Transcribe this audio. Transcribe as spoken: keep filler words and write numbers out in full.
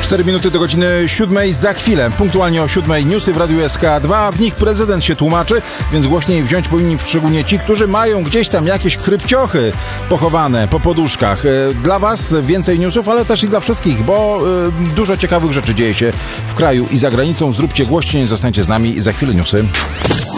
cztery minuty do godziny siódmej. Za chwilę, punktualnie o siódmej, newsy w Radiu S K dwa. W nich prezydent się tłumaczy, więc głośniej wziąć powinni szczególnie ci, którzy mają gdzieś tam jakieś krypciochy pochowane po poduszkach. Dla was więcej newsów, ale też i dla wszystkich, bo dużo ciekawych rzeczy dzieje się w kraju i za granicą. Zróbcie głośniej, zostańcie z nami i za chwilę newsy.